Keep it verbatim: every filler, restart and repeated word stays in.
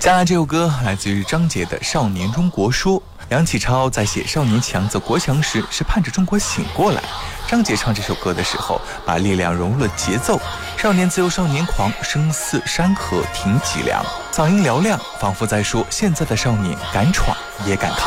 下来这首歌来自于张杰的《少年中国说》。梁启超在写《少年强则国强》时是盼着中国醒过来，张杰唱这首歌的时候把力量融入了节奏，少年自由少年狂，声似山河挺脊梁，嗓音嘹亮，仿佛在说现在的少年敢闯也敢抗。